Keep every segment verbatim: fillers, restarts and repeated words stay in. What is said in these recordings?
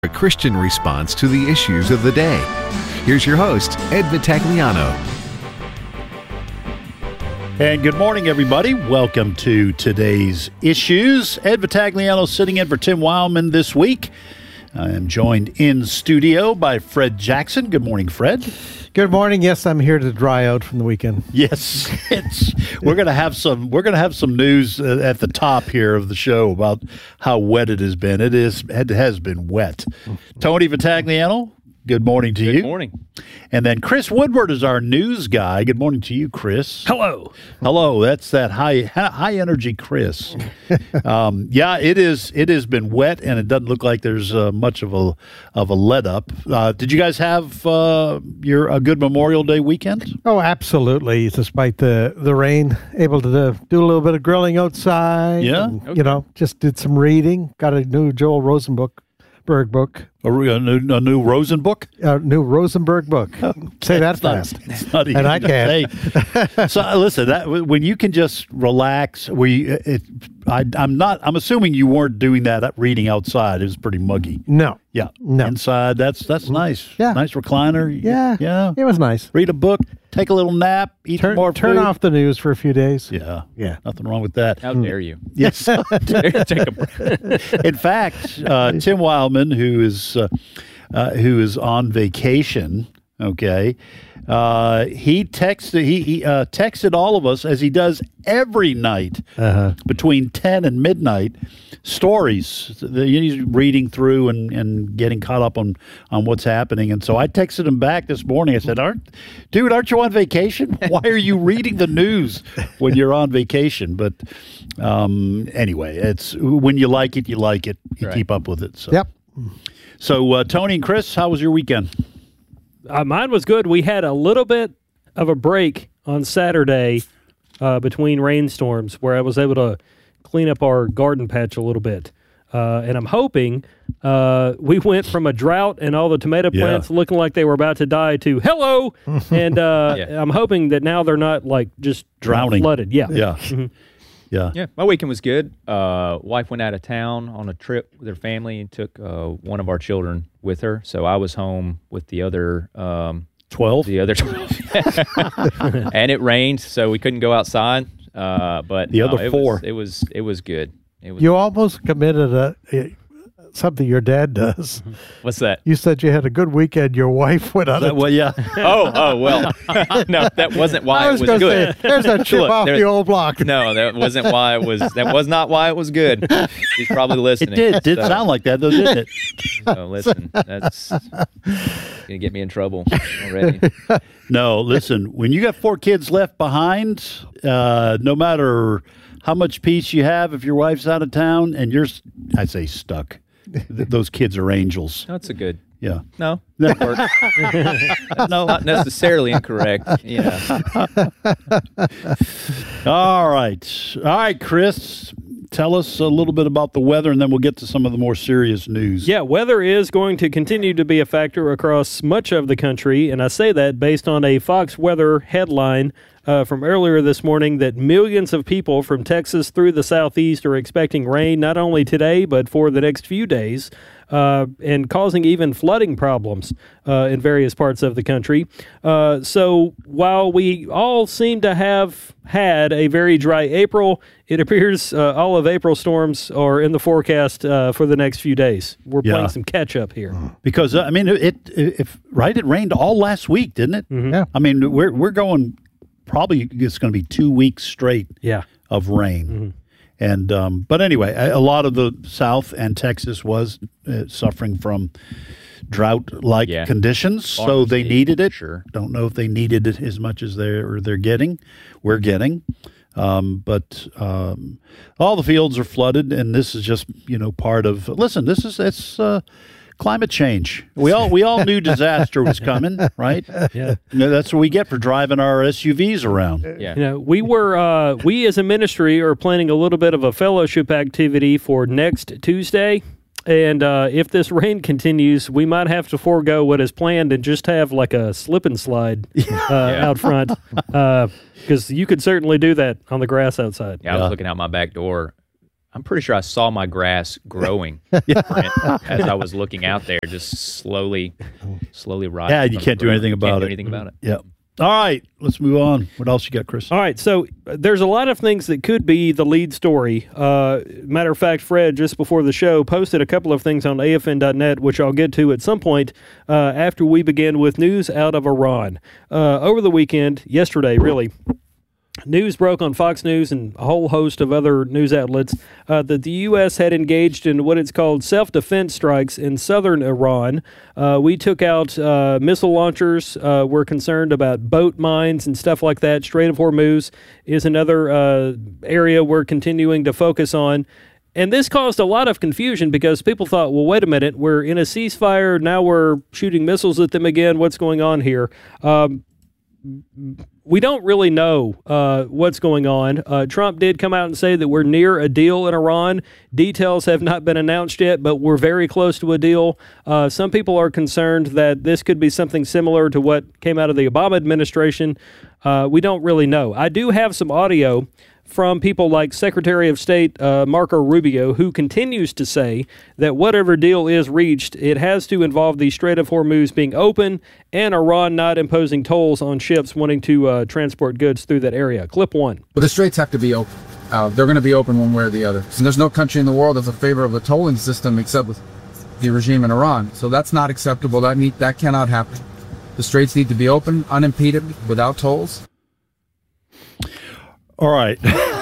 A Christian response to the issues of the day. Here's your host, Ed Vitagliano. And good morning, everybody. Welcome to today's Issues. Ed Vitagliano sitting in for Tim Wildman this week. I am joined in studio by Fred Jackson. Good morning, Fred. Good morning. Yes, I'm here to dry out from the weekend. Yes, it's, we're going to have some. We're going to have some news uh, at the top here of the show about how wet it has been. It is. It has been wet. Tony Vitagliano. Good morning to Good you. Good morning. And then Chris Woodward is our news guy. Good morning to you, Chris. Hello. Hello. That's that high high energy Chris. um, yeah, it is. It has been wet, and it doesn't look like there's uh, much of a of a let up. Uh, did you guys have uh, your a good Memorial Day weekend? Oh, absolutely. Despite the, the rain, able to do a little bit of grilling outside. Yeah. And, Okay. You know, just did some reading. Got a new Joel Rosenberg book. A, a, new, a new Rosen book? A new Rosenberg book. Say that It's not- fast. it's not easy And I to can't. say. So uh, listen, that when you can just relax, we it, I, I'm not. I'm assuming you weren't doing that reading outside. It was pretty muggy. No. Yeah, No. inside. That's that's nice. Yeah. Nice recliner. Yeah. yeah. It was nice. Read a book, take a little nap, eat Turn, more turn food. off the news for a few days. Yeah, Yeah. nothing wrong with that. How dare you? Yes. Take a break. In fact, uh, Tim Wildman, who is uh, uh, who is on vacation, okay, uh, he texted he, he uh, texted all of us, as he does every night Uh-huh. between ten and midnight, stories that he's reading through and, and getting caught up on, on what's happening. And so I texted him back this morning. I said, "Aren't, dude, aren't you on vacation? Why are you reading the news when you're on vacation?" But um, anyway, it's when you like it, you like it. You Right. keep up with it. So. Yep. So uh, Tony and Chris, how was your weekend? Uh, mine was good. We had a little bit of a break on Saturday uh, between rainstorms where I was able to clean up our garden patch a little bit. Uh, and I'm hoping uh, we went from a drought and all the tomato Yeah. plants looking like they were about to die to hello. and uh, Yeah. I'm hoping that now they're not like just Drowning. flooded. Yeah. Yeah. Yeah. Yeah, my weekend was good. Uh, wife went out of town on a trip with her family and took uh, one of our children with her. So I was home with the other um, twelve? the other and it rained, so we couldn't go outside. Uh, but The other no, it four. was, it was it was good. It was You almost committed a, a something your dad does. what's that? You said you had a good weekend. Your wife went on That- a well, yeah. Oh oh well, no, that wasn't why I it was was going to good. say, there's a chip Look, off there- the old block. No, that wasn't why it was. That was not why it was good. He's probably It listening. did. Did so- sound like that, though, didn't it? So listen, that's gonna get me in trouble already. No, listen, when you got four kids left behind, uh, no matter how much peace you have, if your wife's out of town and you're, s- I say stuck, th- those kids are angels. That's a good. Yeah. No, that works. No. Not necessarily incorrect. Yeah. All right. All right, Chris, tell us a little bit about the weather, and then we'll get to some of the more serious news. Yeah, weather is going to continue to be a factor across much of the country, and I say that based on a Fox Weather headline uh, from earlier this morning that millions of people from Texas through the southeast are expecting rain not only today but for the next few days, uh, and causing even flooding problems uh, in various parts of the country. Uh, so while we all seem to have had a very dry April, it appears uh, all of April storms are in the forecast uh, for the next few days. We're Yeah. playing some catch up here. Because, uh, I mean, it, it, if right, it rained all last week, didn't it? Yeah. I mean, we're, we're going, probably it's going to be two weeks straight Yeah. of rain. And um, but anyway, a, a lot of the South and Texas was uh, suffering from drought-like Yeah. conditions, so Farmers they need, needed it. sure. Don't know if they needed it as much as they're they're getting. We're getting, um, but um, all the fields are flooded, and this is just you know part of. Listen, this is it's. Uh, Climate change. We all we all knew disaster was coming, right? Yeah. You know, that's what we get for driving our S U Vs around. Yeah. You know, we were uh, we as a ministry are planning a little bit of a fellowship activity for next Tuesday. And uh, if this rain continues, we might have to forego what is planned and just have like a slip and slide uh, out front, because you could certainly do that on the grass outside. Yeah, I Yeah. was looking out my back door I'm pretty sure I saw my grass growing as I was looking out there, just slowly, slowly rotting. Yeah, you can't do anything about can't do it. anything about it. Yeah. All right, let's move on. What else you got, Chris? All right, so uh, there's a lot of things that could be the lead story. Uh, matter of fact, Fred, just before the show, posted a couple of things on A F N dot net, which I'll get to at some point uh, after we begin with news out of Iran. Uh, over the weekend, yesterday, really, news broke on Fox News and a whole host of other news outlets uh, that the U S had engaged in what it's called self-defense strikes in southern Iran. Uh, we took out uh, missile launchers. Uh, we're concerned about boat mines and stuff like that. Strait of Hormuz is another uh, area we're continuing to focus on. And this caused a lot of confusion because people thought, well, wait a minute, we're in a ceasefire. Now we're shooting missiles at them again. What's going on here? Um, We don't really know uh, what's going on. Uh, Trump did come out and say that we're near a deal in Iran. Details have not been announced yet, but we're very close to a deal. Uh, some people are concerned that this could be something similar to what came out of the Obama administration. Uh, we don't really know. I do have some audio from people like Secretary of State uh, Marco Rubio, who continues to say that whatever deal is reached, it has to involve the Strait of Hormuz being open and Iran not imposing tolls on ships wanting to uh, transport goods through that area. Clip one. But the straits have to be open. Uh, they're going to be open one way or the other. And there's no country in the world that's in favor of the tolling system except with the regime in Iran. So that's not acceptable. That need, that cannot happen. The straits need to be open, unimpeded, without tolls. All right.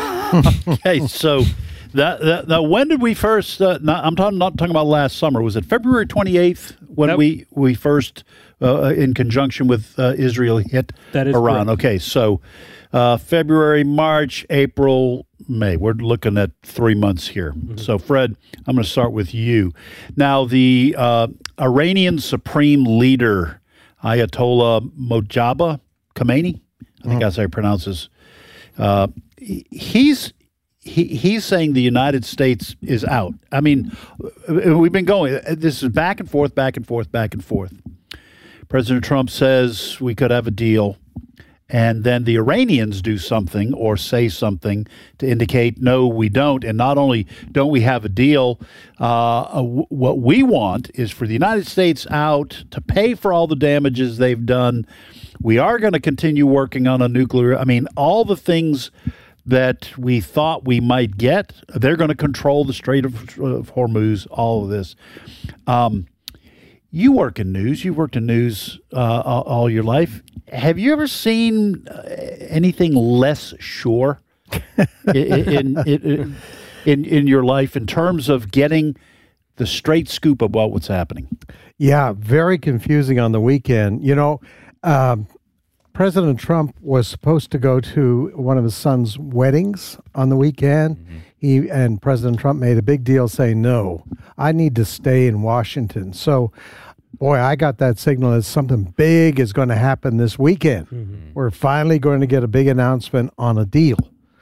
Okay, so that, that, that when did we first? Uh, not, I'm talking not talking about last summer. Was it February twenty-eighth when Nope. we we first, uh, in conjunction with uh, Israel, hit That is Iran? correct. Okay, so uh, February, March, April, May. We're looking at three months here. So, Fred, I'm going to start with you. Now, the uh, Iranian Supreme Leader Ayatollah Mojtaba Khomeini, I think that's how you pronounce his. Uh, he's he, he's saying the United States is out. I mean, we've been going. This is back and forth, back and forth, back and forth. President Trump says we could have a deal, and then the Iranians do something or say something to indicate, no, we don't. And not only don't we have a deal, uh, w- what we want is for the United States out to pay for all the damages they've done. We are going to continue working on a nuclear, I mean, all the things that we thought we might get, they're going to control the Strait of, of Hormuz, all of this. Um, you work in news. You worked in news uh, all, all your life. Have you ever seen uh, anything less sure in, in, in, in, in your life in terms of getting the straight scoop about what's happening? Yeah, very confusing on the weekend. You know, um, President Trump was supposed to go to one of his son's weddings on the weekend. Mm-hmm. He and President Trump made a big deal saying, no, I need to stay in Washington. So, boy, I got that signal that something big is going to happen this weekend. Mm-hmm. We're finally going to get a big announcement on a deal.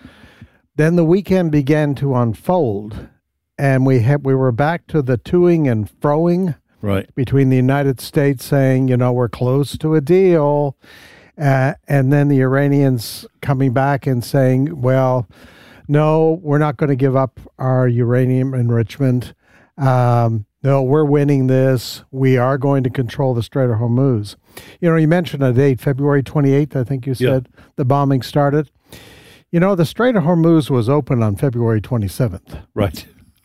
Then the weekend began to unfold, and we had we were back to the toing and froing right between the United States saying, you know, we're close to a deal. Uh, and then the Iranians coming back and saying, well, no, we're not going to give up our uranium enrichment. Um, no, we're winning this. We are going to control the Strait of Hormuz. You know, you mentioned a date, February twenty-eighth, I think you said, yeah. The bombing started. You know, the Strait of Hormuz was open on February twenty-seventh. Right.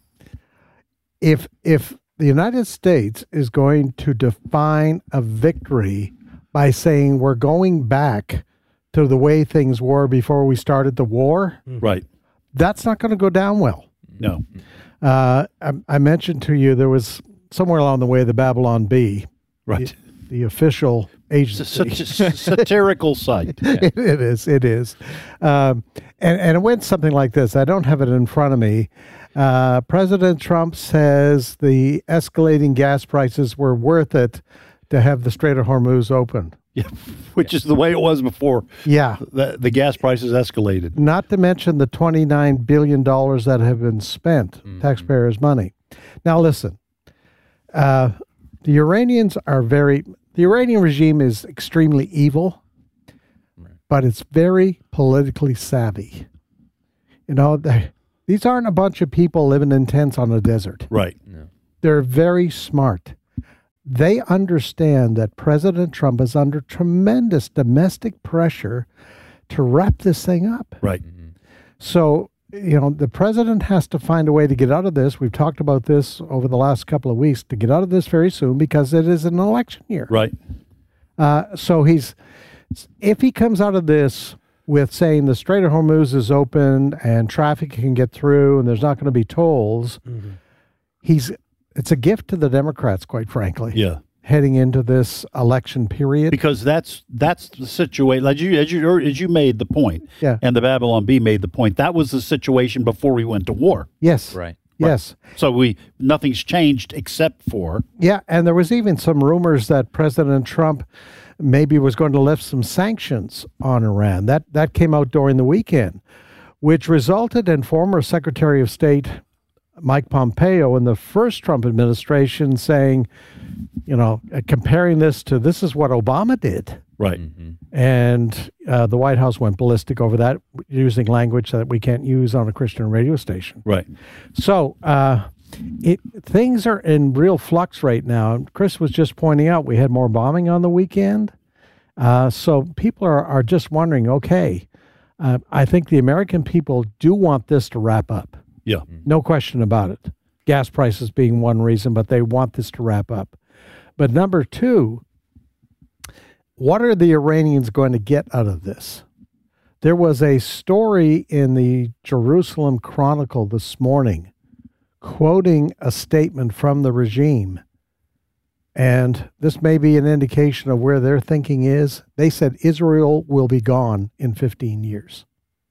If if the United States is going to define a victory by saying we're going back to the way things were before we started the war, right, that's not going to go down well. No. Uh, I, I mentioned to you there was somewhere along the way the Babylon Bee, right, the, the official agency, such a satirical site. Yeah. It, it is, it is, um, and and it went something like this. I don't have it in front of me. Uh, President Trump says the escalating gas prices were worth it to have the Strait of Hormuz open. Yeah, which is the way it was before. Yeah. The, the gas prices escalated. Not to mention the twenty-nine billion dollars that have been spent, mm-hmm. taxpayers' money. Now, listen, uh, the Iranians are very, the Iranian regime is extremely evil, right. but it's very politically savvy. You know, they, These aren't a bunch of people living in tents on a desert. Right. They're very smart. They understand that President Trump is under tremendous domestic pressure to wrap this thing up. Right. So, you know, the president has to find a way to get out of this. We've talked about this over the last couple of weeks, to get out of this very soon, because it is an election year. Right. Uh, so he's, if he comes out of this with saying the Strait of Hormuz is open and traffic can get through and there's not going to be tolls, mm-hmm. he's, it's a gift to the Democrats, quite frankly. Yeah. Heading into this election period, because that's that's the situation. As you as you as you made the point, yeah. and the Babylon Bee made the point. That was the situation before we went to war. Yes. Right. Yes. Right. So we nothing's changed except for yeah, and there was even some rumors that President Trump maybe was going to lift some sanctions on Iran. That that came out during the weekend, which resulted in former Secretary of State Mike Pompeo in the first Trump administration saying, you know, uh, comparing this to this is what Obama did. Right. Mm-hmm. And uh, the White House went ballistic over that, using language that we can't use on a Christian radio station. Right. So uh, it, things are in real flux right now. Chris was just pointing out we had more bombing on the weekend. Uh, so people are, are just wondering, okay, uh, I think the American people do want this to wrap up. Yeah. No question about it. Gas prices being one reason, but they want this to wrap up. But number two, what are the Iranians going to get out of this? There was a story in the Jerusalem Chronicle this morning quoting a statement from the regime. And this may be an indication of where their thinking is. They said Israel will be gone in fifteen years.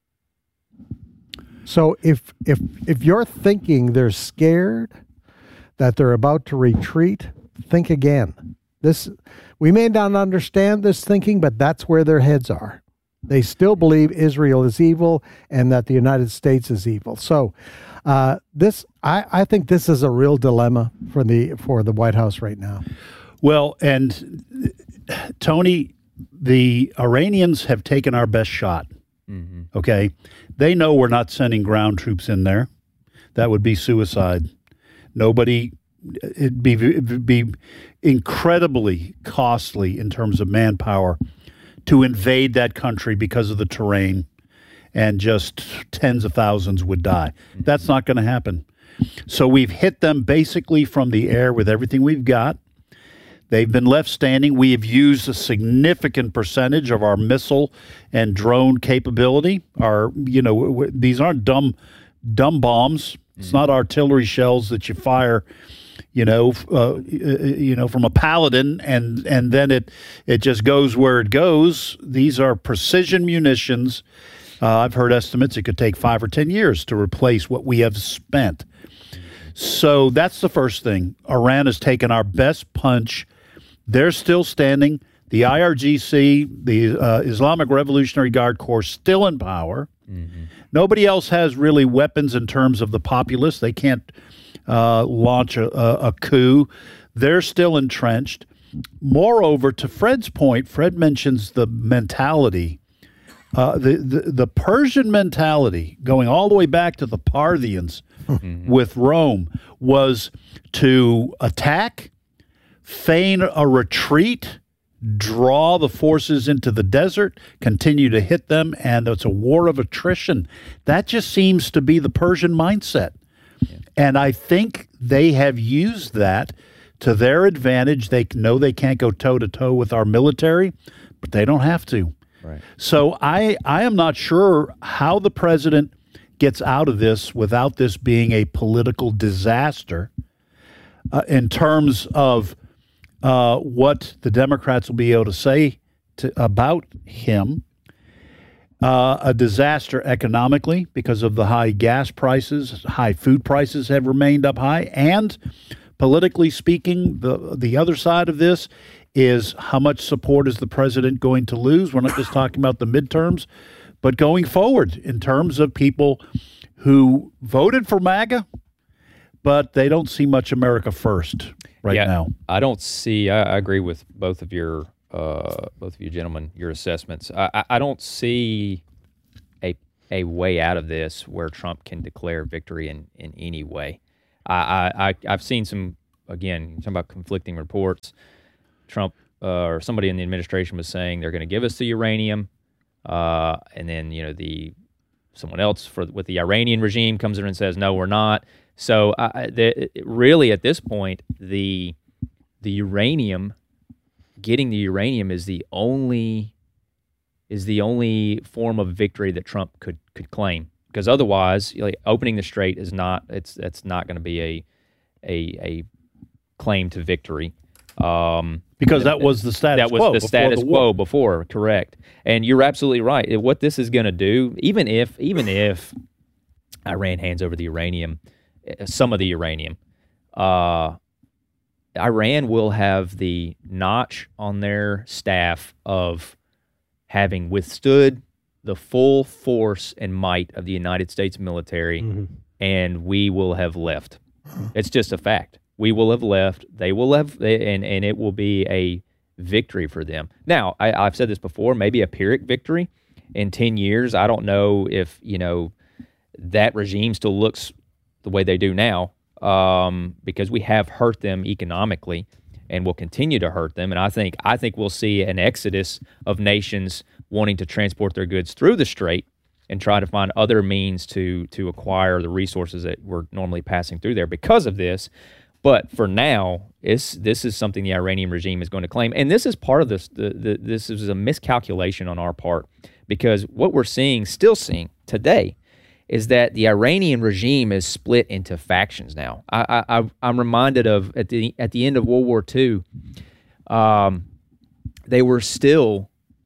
So if if if you're thinking they're scared, that they're about to retreat, think again. This we may not understand this thinking, but that's where their heads are. They still believe Israel is evil and that the United States is evil. So uh, this I, I think this is a real dilemma for the for the White House right now. Well, and Tony, the Iranians have taken our best shot. Mm-hmm. Okay. They know we're not sending ground troops in there. That would be suicide. Nobody, it'd be, it'd be incredibly costly in terms of manpower to invade that country because of the terrain, and just tens of thousands would die. That's not going to happen. So we've hit them basically from the air with everything we've got. They've been left standing. We have used a significant percentage of our missile and drone capability. Our, you know, w- w- these aren't dumb, dumb bombs. It's mm. not artillery shells that you fire, you know, uh, you know, from a Paladin, and and then it it just goes where it goes. These are precision munitions. Uh, I've heard estimates it could take five or ten years to replace what we have spent. So that's the first thing. Iran has taken our best punch. They're still standing. The I R G C, the uh, Islamic Revolutionary Guard Corps, still in power. Mm-hmm. Nobody else has really weapons in terms of the populace. They can't uh, launch a, a, a coup. They're still entrenched. Moreover, to Fred's point, Fred mentions the mentality, uh, the, the, the Persian mentality, going all the way back to the Parthians mm-hmm. with Rome, was to attack, feign a retreat, draw the forces into the desert, continue to hit them, and it's a war of attrition. That just seems to be the Persian mindset. Yeah. And I think they have used that to their advantage. They know they can't go toe-to-toe with our military, but they don't have to. Right. So I, I am not sure how the president gets out of this without this being a political disaster uh, in terms of Uh, what the Democrats will be able to say to, about him. Uh, a disaster economically because of the high gas prices, high food prices have remained up high, and politically speaking, the the other side of this is how much support is the president going to lose? We're not just talking about the midterms, but going forward in terms of people who voted for MAGA, but they don't see much America first right yeah, now. I don't see. I, I agree with both of your, uh, both of you gentlemen, your assessments. I, I, I don't see a a way out of this where Trump can declare victory in, in any way. I, I, I've seen some, again, talking about conflicting reports. Trump uh, or somebody in the administration was saying they're going to give us the uranium, uh, and then, you know, the someone else for with the Iranian regime comes in and says, no, we're not. So uh, the, really at this point, the the uranium, getting the uranium is the only is the only form of victory that Trump could could claim. Because otherwise, like, opening the strait is not it's it's not going to be a a a claim to victory. Um, because that was the status that was quo the status the quo before, correct? And you're absolutely right. It- What this is going to do, even if even if Iran hands over the uranium, uh, some of the uranium, uh, Iran will have the notch on their staff of having withstood the full force and might of the United States military, Mhm. and we will have left. It's just a fact. We will have left. They will have, and and it will be a victory for them. Now, I, I've said this before. Maybe a Pyrrhic victory in ten years. I don't know if you know that regime still looks the way they do now, um, because we have hurt them economically, and will continue to hurt them. And I think I think we'll see an exodus of nations wanting to transport their goods through the strait and try to find other means to to acquire the resources that we're normally passing through there because of this. But for now, it's, this is something the Iranian regime is going to claim. And this is part of this. The, the, this is a miscalculation on our part, because what we're seeing, still seeing today, is that the Iranian regime is split into factions now. I, I, I'm reminded of at the at the end of World War Two, um, they were still,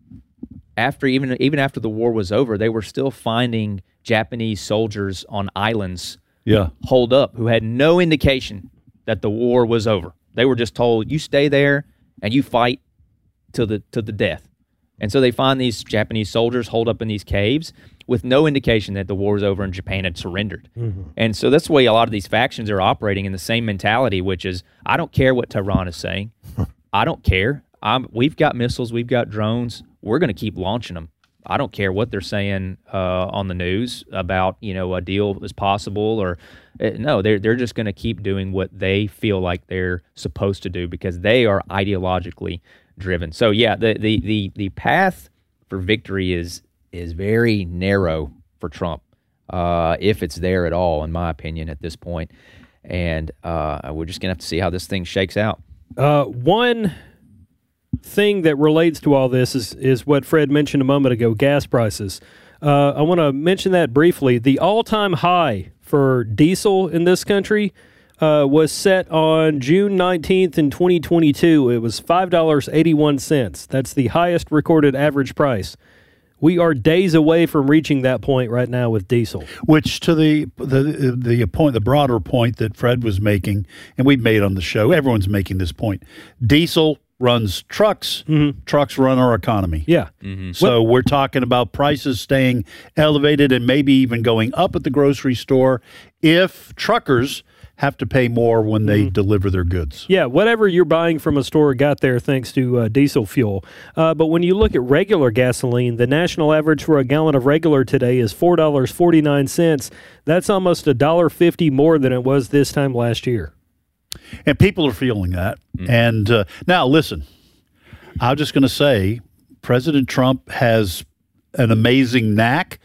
after even even after the war was over, they were still finding Japanese soldiers on islands Yeah. holed up who had no indication that the war was over. They were just told, you stay there and you fight till the to the death. And so they find these Japanese soldiers holed up in these caves with no indication that the war was over and Japan had surrendered. Mm-hmm. And so that's the way a lot of these factions are operating, in the same mentality, which is, I don't care what Tehran is saying. I don't care. I'm, we've got missiles. We've got drones. We're going to keep launching them. I don't care what they're saying uh, on the news about, you know, a deal is possible, or uh, no, they're they're just going to keep doing what they feel like they're supposed to do because they are ideologically driven. So yeah, the the the, the path for victory is is very narrow for Trump, uh, if it's there at all, in my opinion, at this point. And uh, we're just going to have to see how this thing shakes out. Uh, one thing that relates to all this is is what Fred mentioned a moment ago, gas prices. Uh, I want to mention that briefly. The all-time high for diesel in this country uh, was set on June nineteenth in twenty twenty-two. It was five dollars and eighty-one cents. That's the highest recorded average price. We are days away from reaching that point right now with diesel. Which, to the the the point, the broader point that Fred was making, and we've made on the show, everyone's making this point. Diesel runs trucks. Mm-hmm. Trucks run our economy. Yeah. Mm-hmm. So what? We're talking about prices staying elevated and maybe even going up at the grocery store if truckers have to pay more when they mm-hmm. deliver their goods. Yeah, whatever you're buying from a store got there thanks to uh, diesel fuel. Uh, but when you look at regular gasoline, the national average for a gallon of regular today is four dollars and forty-nine cents. That's almost one dollar and fifty cents more than it was this time last year. And people are feeling that. Mm-hmm. And uh, now, listen, I'm just going to say President Trump has an amazing knack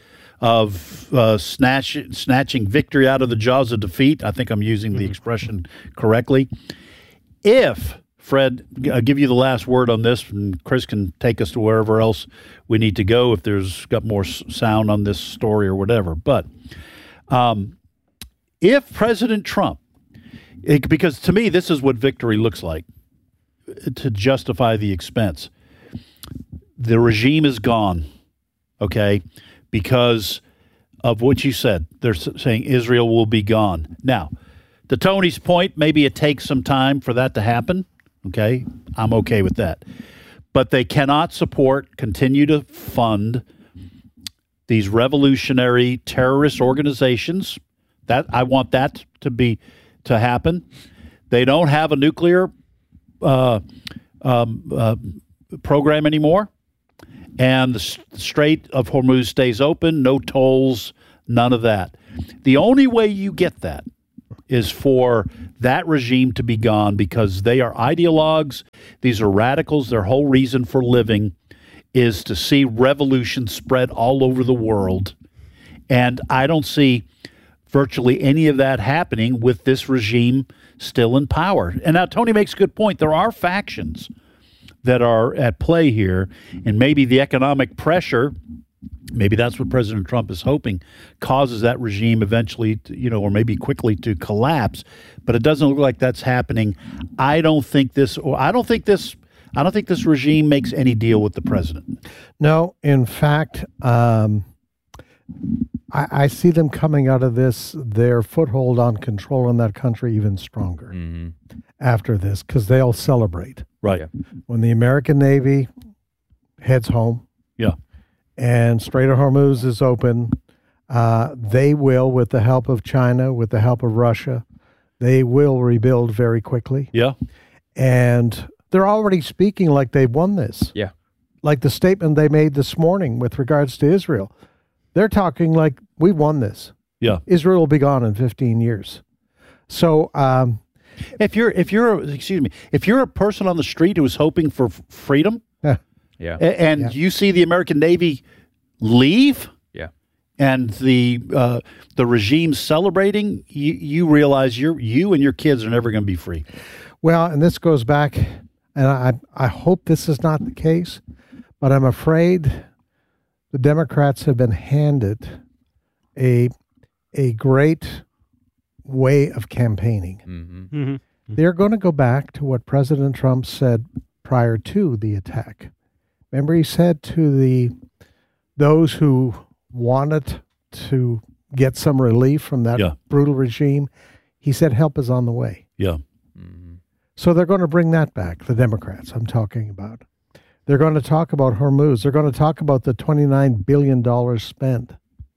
of uh, snatch, snatching victory out of the jaws of defeat. I think I'm using the expression correctly. If, Fred, I'll give you the last word on this, and Chris can take us to wherever else we need to go if there's got more sound on this story or whatever. But um, if President Trump, It, because to me, this is what victory looks like, to justify the expense. The regime is gone, okay, because of what you said. They're saying Israel will be gone. Now, to Tony's point, maybe it takes some time for that to happen, okay? I'm okay with that. But they cannot support, continue to fund these revolutionary terrorist organizations. That I want that to be... to happen. They don't have a nuclear uh, um, uh, program anymore, and the S- Strait of Hormuz stays open, no tolls, none of that. The only way you get that is for that regime to be gone, because they are ideologues. These are radicals. Their whole reason for living is to see revolution spread all over the world. And I don't see virtually any of that happening with this regime still in power. And now Tony makes a good point. There are factions that are at play here, and maybe the economic pressure, maybe that's what President Trump is hoping, causes that regime eventually, to, you know, or maybe quickly to collapse. But it doesn't look like that's happening. I don't think this, or I don't think this, I don't think this regime makes any deal with the president. No, in fact, um, I, I see them coming out of this, their foothold on control in that country even stronger Mm-hmm. after this, because they'll celebrate. Right. Yeah. When the American Navy heads home, Yeah. and Strait of Hormuz is open, uh, they will, with the help of China, with the help of Russia, they will rebuild very quickly. Yeah. And they're already speaking like they've won this. Yeah. Like the statement they made this morning with regards to Israel. They're talking like, we won this. Yeah. Israel will be gone in fifteen years. So, um, If you're, if you're, excuse me, if you're a person on the street who is hoping for f- freedom, Yeah. a- and Yeah. you see the American Navy leave, Yeah. and the uh, the regime celebrating, you, you realize you're you and your kids are never going to be free. well, and this goes back, and I, I hope this is not the case, but I'm afraid the Democrats have been handed a a great way of campaigning. Mm-hmm. Mm-hmm. They're going to go back to what President Trump said prior to the attack. Remember, he said to the those who wanted to get some relief from that Yeah. brutal regime, he said, help is on the way. Yeah. Mm-hmm. So they're going to bring that back, the Democrats I'm talking about. They're going to talk about Hormuz. They're going to talk about the twenty-nine billion dollars spent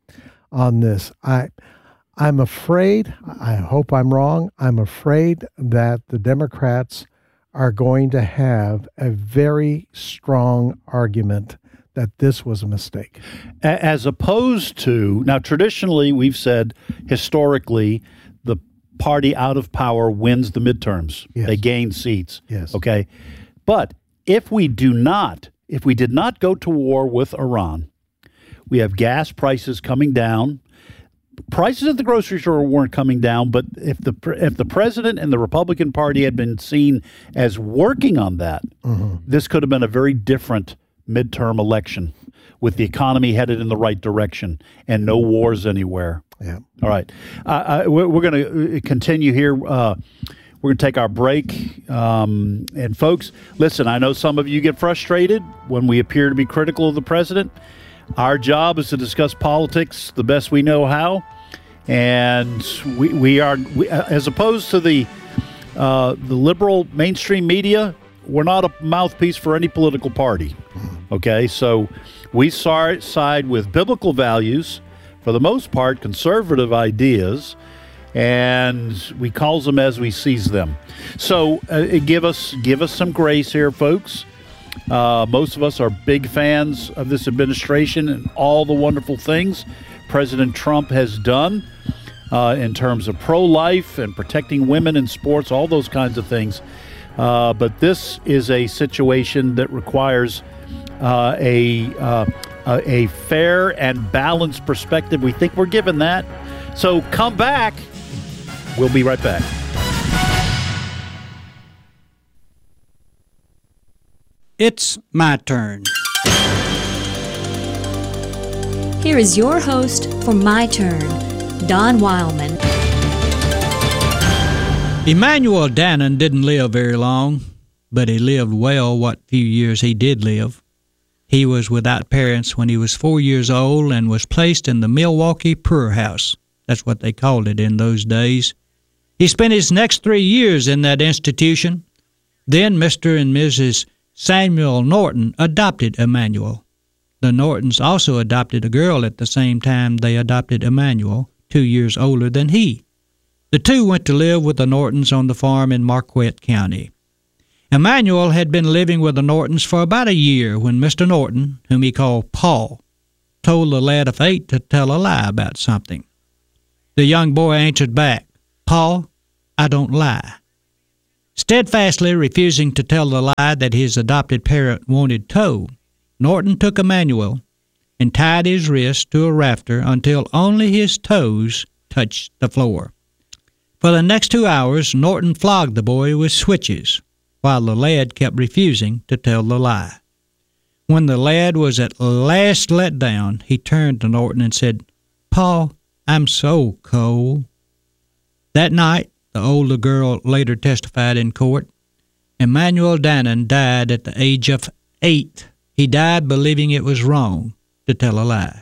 on this. I, I'm afraid, I hope I'm wrong, I'm afraid that the Democrats are going to have a very strong argument that this was a mistake. A- As opposed to, now traditionally we've said historically the party out of power wins the midterms. Yes. They gain seats. Yes. Okay. But if we do not, if we did not go to war with Iran, we have gas prices coming down. Prices at the grocery store weren't coming down, but if the pre- if the president and the Republican Party had been seen as working on that, this could have been a very different midterm election with the economy headed in the right direction and no wars anywhere. Yeah. All right. Uh, uh, we're we're going to continue here. Uh, we're going to take our break. Um, and folks, listen, I know some of you get frustrated when we appear to be critical of the president. Our job is to discuss politics the best we know how. And we, we are, we, as opposed to the uh, the liberal mainstream media, we're not a mouthpiece for any political party. Okay, so we side with biblical values, for the most part, conservative ideas, and we call them as we seize them. So uh, give us give us some grace here, folks. Uh, most of us are big fans of this administration and all the wonderful things President Trump has done uh, in terms of pro-life and protecting women in sports, all those kinds of things. Uh, but this is a situation that requires uh, a, uh, a fair and balanced perspective. We think we're given that. So come back. We'll be right back. It's my turn. Here is your host for My Turn, Don Wildman. Emmanuel Dannon didn't live very long, but he lived well what few years he did live. He was without parents when he was four years old and was placed in the Milwaukee Poorhouse. That's what they called it in those days. He spent his next three years in that institution. Then Mister and Missus Samuel Norton adopted Emmanuel. The Nortons also adopted a girl at the same time they adopted Emmanuel, two years older than he. The two went to live with the Nortons on the farm in Marquette County. Emmanuel had been living with the Nortons for about a year when Mister Norton, whom he called Paul, told the lad of eight to tell a lie about something. The young boy answered back, "Paul, I don't lie." Steadfastly refusing to tell the lie that his adopted parent wanted told, Norton took Emmanuel and tied his wrist to a rafter until only his toes touched the floor. For the next two hours, Norton flogged the boy with switches, while the lad kept refusing to tell the lie. When the lad was at last let down, he turned to Norton and said, "Paul, I'm so cold." That night, the older girl later testified in court, Emmanuel Dannon died at the age of eight. He died believing it was wrong to tell a lie.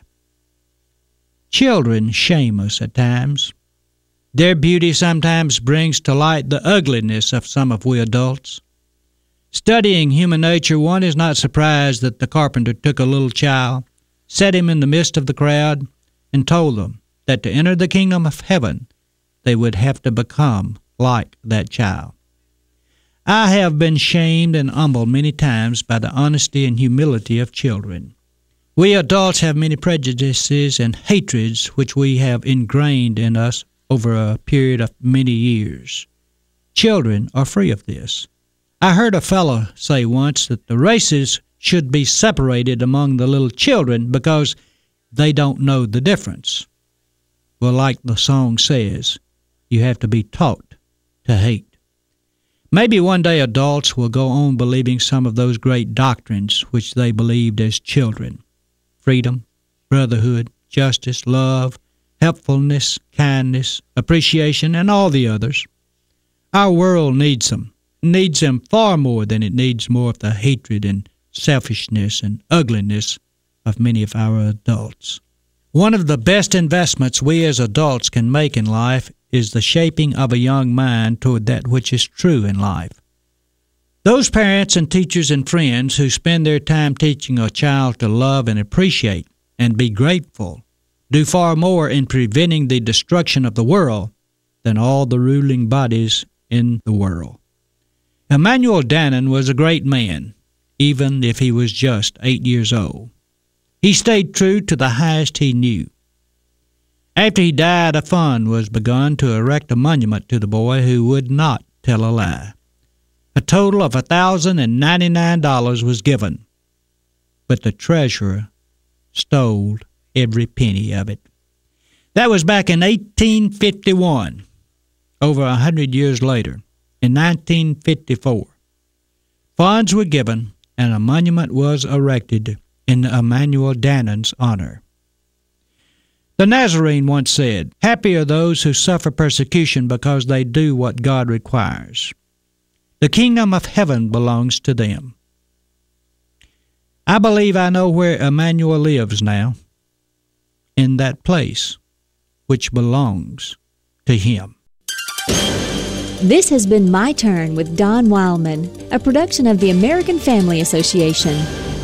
Children shame us at times. Their beauty sometimes brings to light the ugliness of some of we adults. Studying human nature, one is not surprised that the carpenter took a little child, set him in the midst of the crowd, and told them that to enter the kingdom of heaven, they would have to become like that child. I have been shamed and humbled many times by the honesty and humility of children. We adults have many prejudices and hatreds which we have ingrained in us over a period of many years. Children are free of this. I heard a fellow say once that the races should be separated among the little children because they don't know the difference. Well, like the song says, you have to be taught to hate. Maybe one day adults will go on believing some of those great doctrines which they believed as children. Freedom, brotherhood, justice, love, helpfulness, kindness, appreciation, and all the others. Our world needs them. Needs them far more than it needs more of the hatred and selfishness and ugliness of many of our adults. One of the best investments we as adults can make in life is the shaping of a young mind toward that which is true in life. Those parents and teachers and friends who spend their time teaching a child to love and appreciate and be grateful do far more in preventing the destruction of the world than all the ruling bodies in the world. Emmanuel Dannon was a great man, even if he was just eight years old. He stayed true to the highest he knew. After he died, a fund was begun to erect a monument to the boy who would not tell a lie. A total of one thousand ninety-nine dollars was given, but the treasurer stole every penny of it. That was back in eighteen fifty-one, over a hundred years later. In nineteen fifty-four, funds were given and a monument was erected in Emmanuel Dannon's honor. The Nazarene once said, "Happy are those who suffer persecution because they do what God requires. The kingdom of heaven belongs to them." I believe I know where Emmanuel lives now, in that place which belongs to him. This has been My Turn with Don Wildman, a production of the American Family Association.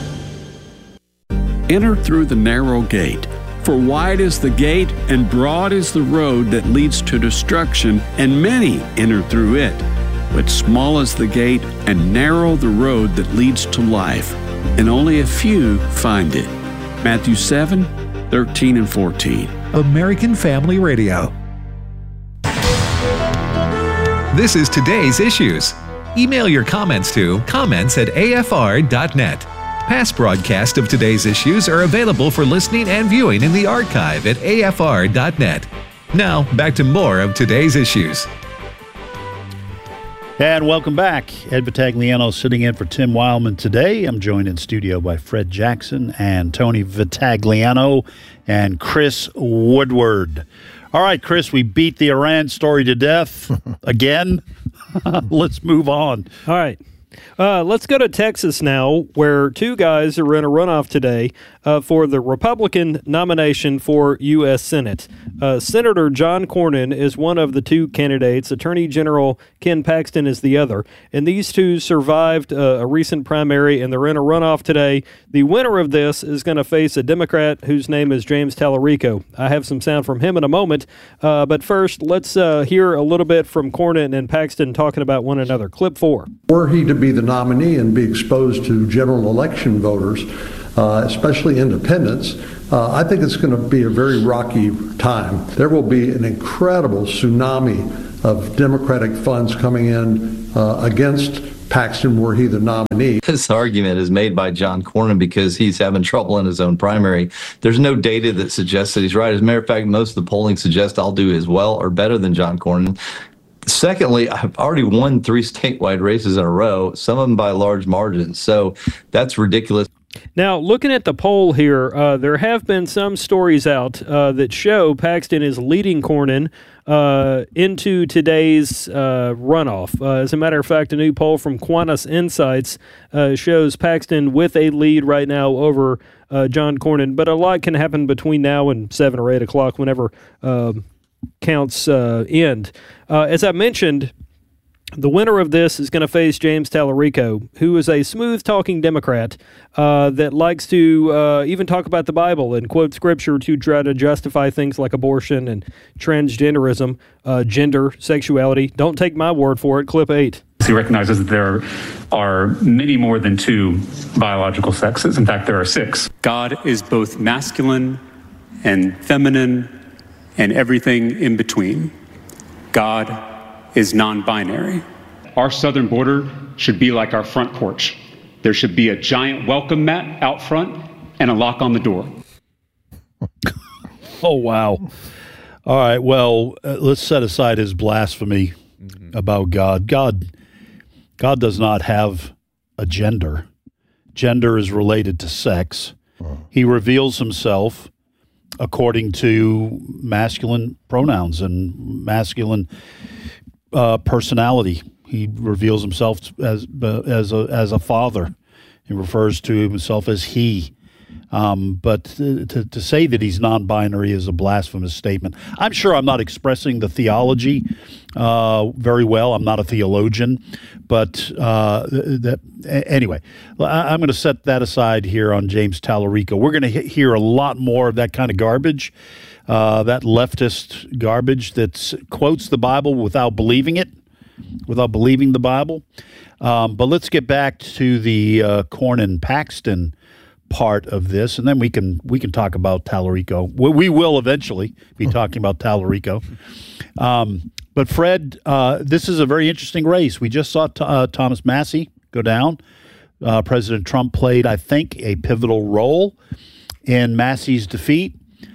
Enter through the narrow gate. For wide is the gate, and broad is the road that leads to destruction, and many enter through it. But small is the gate, and narrow the road that leads to life, and only a few find it. Matthew seven, thirteen and fourteen. American Family Radio. This is today's issues. Email your comments to comments at a f r dot net. Past broadcasts of today's issues are available for listening and viewing in the archive at a f r dot net. Now, back to more of today's issues. And welcome back. Ed Vitagliano sitting in for Tim Wildman today. I'm joined in studio by Fred Jackson and Tony Vitagliano and Chris Woodward. All right, Chris, we beat the Iran story to death again. Let's move on. All right. Uh, let's go to Texas now, where two guys are in a runoff today uh, for the Republican nomination for U S Senate. Uh, Senator John Cornyn is one of the two candidates. Attorney General Ken Paxton is the other. And these two survived uh, a recent primary, and they're in a runoff today. The winner of this is going to face a Democrat whose name is James Tallarico. I have some sound from him in a moment. Uh, but first, let's uh, hear a little bit from Cornyn and Paxton talking about one another. Clip four. Were he to be the nominee and be exposed to general election voters, uh, especially independents, uh, I think it's going to be a very rocky time. There will be an incredible tsunami of Democratic funds coming in uh, against Paxton were he the nominee. This argument is made by John Cornyn because he's having trouble in his own primary. There's no data that suggests that he's right. As a matter of fact, most of the polling suggests I'll do as well or better than John Cornyn. Secondly, I've already won three statewide races in a row, some of them by large margins. So that's ridiculous. Now, looking at the poll here, uh, there have been some stories out uh, that show Paxton is leading Cornyn uh, into today's uh, runoff. Uh, as a matter of fact, a new poll from Quantas Insights uh, shows Paxton with a lead right now over uh, John Cornyn. But a lot can happen between now and seven or eight o'clock whenever uh, counts uh, end. Uh, as I mentioned, the winner of this is going to face James Tallarico, who is a smooth-talking Democrat uh, that likes to uh, even talk about the Bible and quote Scripture to try to justify things like abortion and transgenderism, uh, gender, sexuality. Don't take my word for it. Clip eight. He recognizes that there are many more than two biological sexes. In fact, there are six. God is both masculine and feminine and everything in between. God is non-binary. Our southern border should be like our front porch. There should be a giant welcome mat out front and a lock on the door. Oh, wow. All right, well, uh, let's set aside his blasphemy mm-hmm. about God. God God does not have a gender. Gender is related to sex. Oh. He reveals himself according to masculine pronouns and masculine Uh, personality. He reveals himself as uh, as a as a father. He refers to himself as he. Um, but to, to to say that he's non-binary is a blasphemous statement. I'm sure I'm not expressing the theology uh, very well. I'm not a theologian, but uh, that anyway. I, I'm going to set that aside here on James Tallarico. We're going to he- hear a lot more of that kind of garbage. Uh, that leftist garbage that quotes the Bible without believing it, without believing the Bible. Um, but let's get back to the uh, Cornyn-Paxton part of this, and then we can we can talk about Tallarico. We, we will eventually be talking about Tallarico. Um, but Fred, uh, this is a very interesting race. We just saw t- uh, Thomas Massie go down. Uh, President Trump played, I think, a pivotal role in Massie's defeat.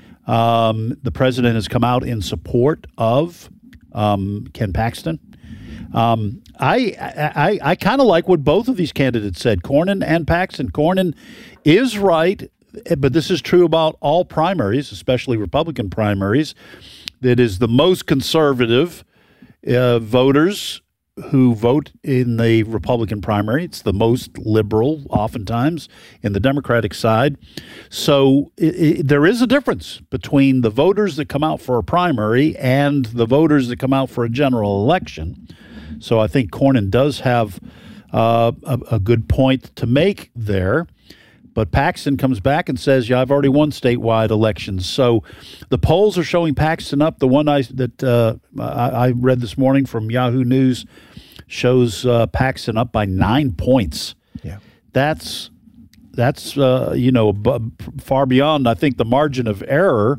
Um, the president has come out in support of um, Ken Paxton. Um, I I, I kind of like what both of these candidates said, Cornyn and Paxton. Cornyn is right, but this is true about all primaries, especially Republican primaries. That is the most conservative uh, voters who vote in the Republican primary. It's the most liberal, oftentimes, in the Democratic side. So it, it, there is a difference between the voters that come out for a primary and the voters that come out for a general election. So I think Cornyn does have uh, a, a good point to make there. But Paxton comes back and says, yeah, I've already won statewide elections. So the polls are showing Paxton up. The one I, that uh, I, I read this morning from Yahoo News shows uh, Paxton up by nine points. Yeah, That's, that's uh, you know, b- far beyond, I think, the margin of error.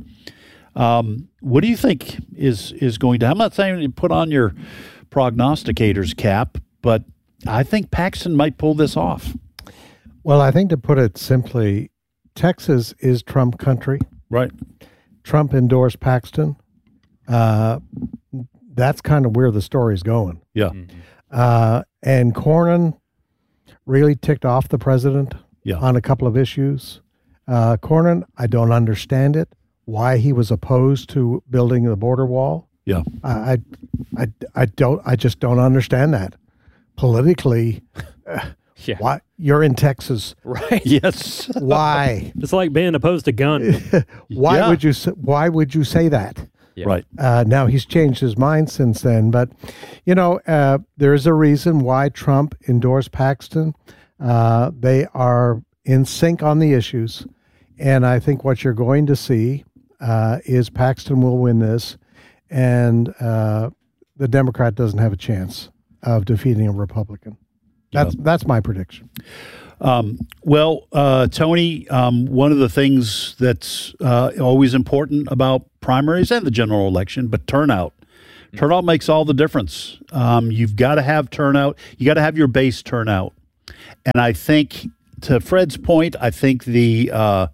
Um, what do you think is, is going to – I'm not saying you put on your prognosticator's cap, but I think Paxton might pull this off. Well, I think to put it simply, Texas is Trump country. Right. Trump endorsed Paxton. Uh, that's kind of where the story's going. Yeah. Uh, and Cornyn really ticked off the president yeah. on a couple of issues. Uh, Cornyn, I don't understand it, why he was opposed to building the border wall. Yeah. I, I, I don't, I just don't understand that. Politically, uh, Yeah. why you're in Texas, right? Yes. Why? It's like being opposed to guns. why Yeah. would you? Say, why would you say that? Yeah. Right. Uh, now he's changed his mind since then, but you know uh, there is a reason why Trump endorsed Paxton. Uh, they are in sync on the issues, and I think what you're going to see uh, is Paxton will win this, and uh, the Democrat doesn't have a chance of defeating a Republican. That's that's my prediction. Um, well, uh, Tony, um, one of the things that's uh, always important about primaries and the general election, but turnout. Turnout makes all the difference. Um, you've got to have turnout. You got to have your base turnout. And I think, to Fred's point, I think the uh,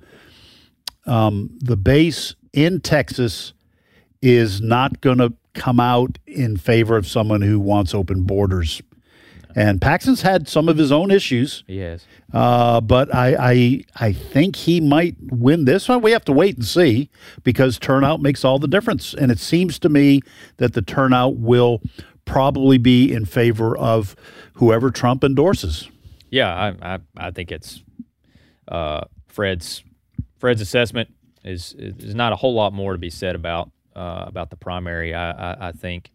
um, the base in Texas is not going to come out in favor of someone who wants open borders. And Paxton's had some of his own issues. He has. Uh, but I, I I think he might win this one. We have to wait and see because turnout makes all the difference. And it seems to me that the turnout will probably be in favor of whoever Trump endorses. Yeah, I I, I think it's uh, Fred's Fred's assessment is is not a whole lot more to be said about uh, about the primary. I, I, I think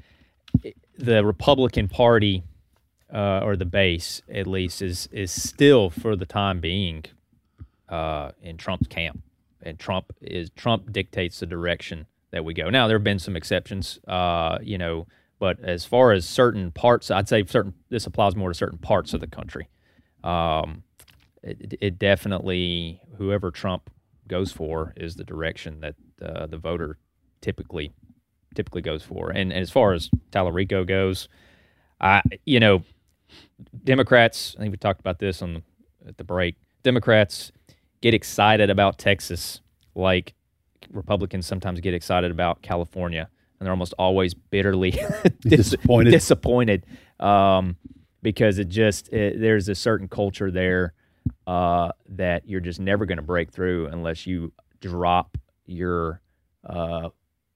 the Republican Party. Uh, or the base, at least, is is still for the time being uh, in Trump's camp, and Trump is Trump dictates the direction that we go. Now there have been some exceptions, uh, you know, but as far as certain parts, I'd say certain. This applies more to certain parts of the country. Um, it, it definitely, whoever Trump goes for, is the direction that uh, the voter typically typically goes for. And, and as far as Tallarico goes, I you know. Democrats, I think we talked about this on the, at the break, Democrats get excited about Texas like Republicans sometimes get excited about California, and they're almost always bitterly dis- disappointed, disappointed um, because it just it, there's a certain culture there uh, that you're just never going to break through unless you drop your uh,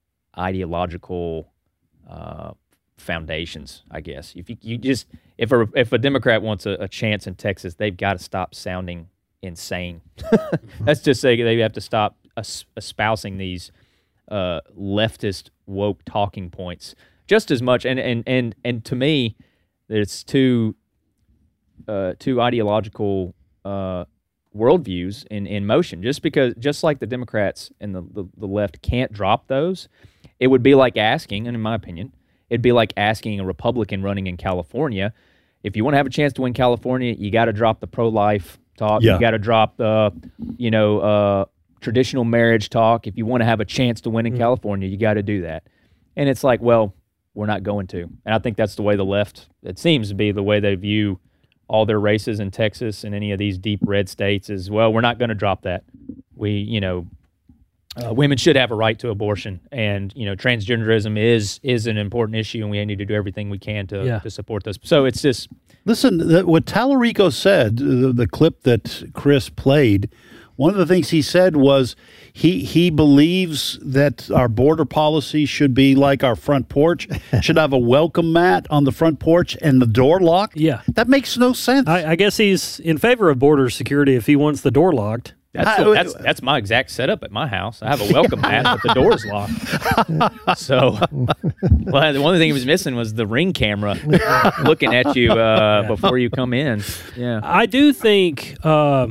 ideological uh foundations, I guess. If you, you just if a if a Democrat wants a, a chance in Texas, they've got to stop sounding insane. Let's just say they have to stop es- espousing these uh, leftist woke talking points just as much. And and and and to me, it's two uh, two ideological uh, worldviews in, in motion. Just because, just like the Democrats and the, the the left can't drop those, it would be like asking, and in my opinion. It'd be like asking a Republican running in California, if you want to have a chance to win California, you got to drop the pro-life talk. Yeah. You got to drop the, you know, uh, traditional marriage talk. If you want to have a chance to win in mm. California, you got to do that. And it's like, well, we're not going to. And I think that's the way the left, it seems to be the way they view all their races in Texas and any of these deep red states is, well, we're not going to drop that. We, you know, Uh, women should have a right to abortion, and you know transgenderism is is an important issue, and we need to do everything we can to yeah. to support this. So it's just listen. The, what Tallarico said, the, the clip that Chris played, one of the things he said was he he believes that our border policy should be like our front porch, should have a welcome mat on the front porch and the door locked. Yeah, that makes no sense. I, I guess he's in favor of border security if he wants the door locked. That's, a, that's that's my exact setup at my house. I have a welcome mat, but the door's locked. So, well, the one thing he was missing was the Ring camera looking at you uh, before you come in. Yeah, I do think uh,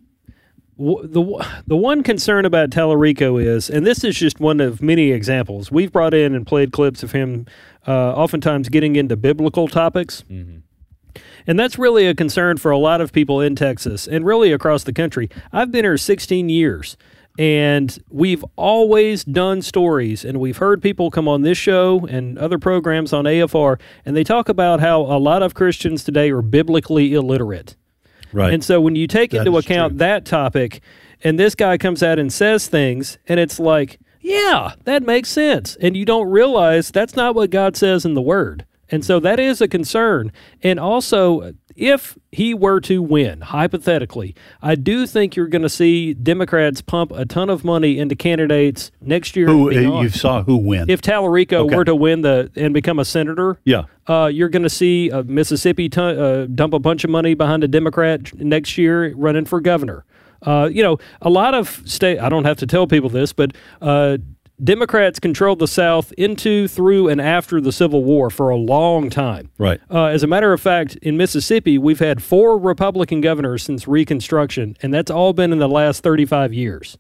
w- the the one concern about Tallarico is, and this is just one of many examples. We've brought in and played clips of him, uh, oftentimes getting into biblical topics. Mm-hmm. And that's really a concern for a lot of people in Texas and really across the country. I've been here sixteen years, and we've always done stories, and we've heard people come on this show and other programs on A F R, and they talk about how a lot of Christians today are biblically illiterate. Right. And so when you take that into account true. that topic, and this guy comes out and says things, and it's like, yeah, that makes sense. And you don't realize that's not what God says in the Word. And so that is a concern. And also, if he were to win, hypothetically, I do think you're going to see Democrats pump a ton of money into candidates next year. Who and beyond. You saw who win? If Tallarico okay. were to win the and become a senator, yeah, uh, you're going to see uh, Mississippi t- uh, dump a bunch of money behind a Democrat next year running for governor. Uh, you know, a lot of state. I don't have to tell people this, but. Uh, Democrats controlled the South into, through, and after the Civil War for a long time. Right. Uh, as a matter of fact, in Mississippi, we've had four Republican governors since Reconstruction, and that's all been in the last thirty-five years.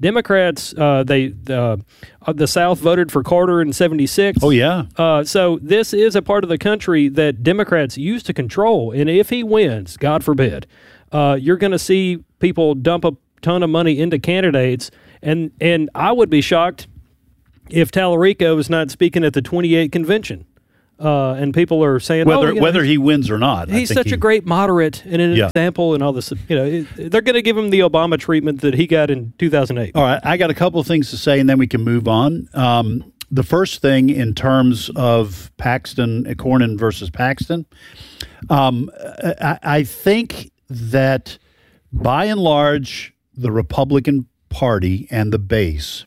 Democrats, uh, they uh, the South voted for Carter in seventy-six. Oh, yeah. Uh, so this is a part of the country that Democrats used to control. And if he wins, God forbid, uh, you're going to see people dump a ton of money into candidates. And, and I would be shocked if Tallarico is not speaking at the twenty-eight convention. Uh, and people are saying whether oh, you know, whether he wins or not. He's I think such he, a great moderate and an Yeah. example and all this. You know, it, they're going to give him the Obama treatment that he got in two thousand eight. All right, I got a couple of things to say, and then we can move on. Um, the first thing in terms of Paxton, Cornyn versus Paxton, um, I, I think that by and large, the Republican Party and the base,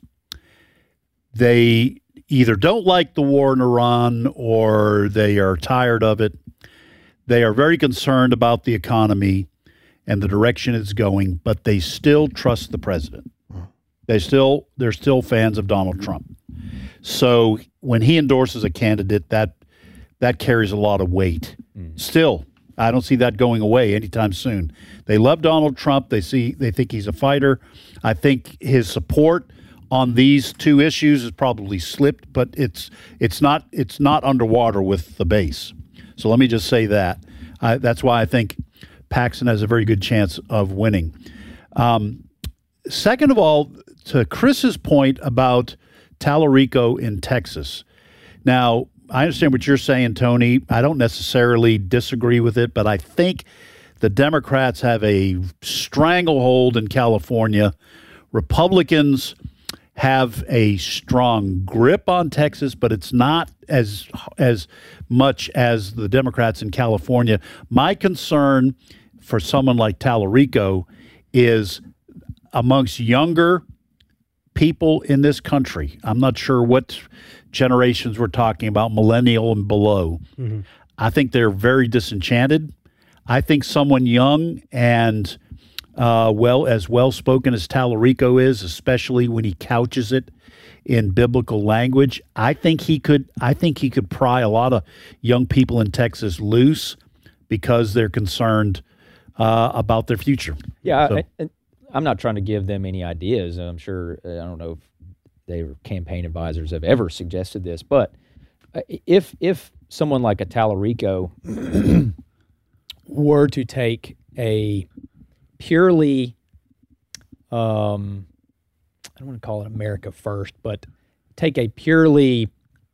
they either don't like the war in Iran or they are tired of it. They are very concerned about the economy and the direction it's going, but they still trust the president. They still they're still fans of Donald Trump. So when he endorses a candidate, that that carries a lot of weight. Mm. Still, I don't see that going away anytime soon. They love Donald Trump. They see they think he's a fighter. I think his support on these two issues has probably slipped, but it's it's not it's not underwater with the base. So let me just say that. I, that's why I think Paxton has a very good chance of winning. Um, second of all, to Chris's point about Tallarico in Texas. Now, I understand what you're saying, Tony. I don't necessarily disagree with it, but I think the Democrats have a stranglehold in California. Republicans have a strong grip on Texas, but it's not as as much as the Democrats in California. My concern for someone like Tallarico is amongst younger people in this country. I'm not sure what generations we're talking about, millennial and below. Mm-hmm. I think they're very disenchanted. I think someone young and Uh, well, as well-spoken as Tallarico is, especially when he couches it in biblical language, I think he could. I think he could pry a lot of young people in Texas loose because they're concerned uh, about their future. Yeah, So- I, I, I'm not trying to give them any ideas. I'm sure uh, I don't know if their campaign advisors have ever suggested this, but uh, if if someone like a Tallarico were to take a purely, um, I don't want to call it America first, but take a purely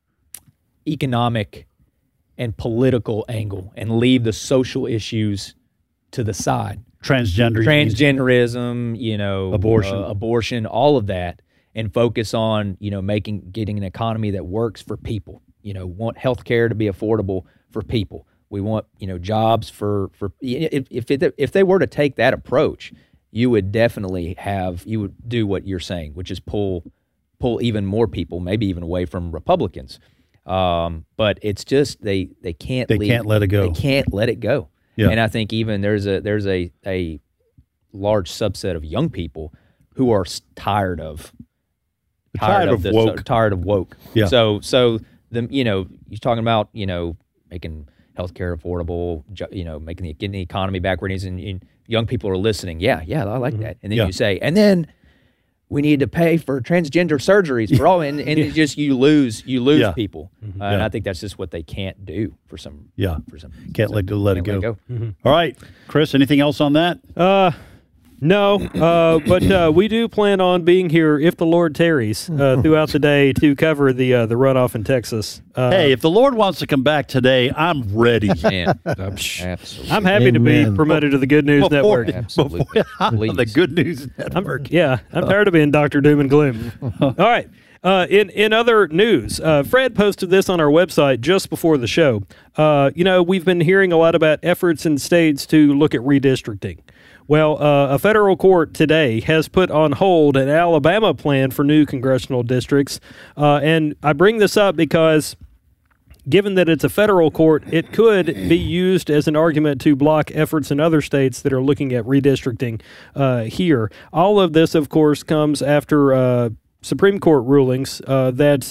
economic and political angle and leave the social issues to the side. Transgender, transgenderism, you know, Abortion. uh, abortion, all of that, and focus on, you know, making getting an economy that works for people. You know, want healthcare to be affordable for people. We want, you know, jobs for for if if, it, if they were to take that approach, you would definitely have you would do what you're saying, which is pull pull even more people, maybe even away from Republicans. Um, but it's just they they can't They leave, can't let it go. They can't let it go. Yeah. And I think even there's a there's a a large subset of young people who are s- tired of Tired of the, woke. so- tired of woke. Yeah. So so the you know you're talking about you know making healthcare affordable, ju- you know, making the getting the economy back where it is, and, and young people are listening. Yeah, yeah, I like that. And then Yeah. you say, and then we need to pay for transgender surgeries for all, and, and it just you lose you lose Yeah. people, uh, and Yeah. I think that's just what they can't do for some. Yeah, for some can't some- let, let it can't go. let it go. All right, Chris, anything else on that? Uh, no, uh, but uh, we do plan on being here if the Lord tarries uh, throughout the day to cover the uh, the runoff in Texas. Uh, Hey, if the Lord wants to come back today, I'm ready. Man, absolutely. I'm happy to be Amen. promoted to the Good News Before- Network. Absolutely. before- the Please. Good News I'm, Network. yeah, I'm tired of being Doctor Doom and Gloom. All right. Uh, in in other news, uh, Fred posted this on our website just before the show. Uh, you know, we've been hearing a lot about efforts in states to look at redistricting. Well, uh, a federal court today has put on hold an Alabama plan for new congressional districts. Uh, and I bring this up because given that it's a federal court, it could be used as an argument to block efforts in other states that are looking at redistricting uh, here. All of this, of course, comes after uh, Supreme Court rulings uh, that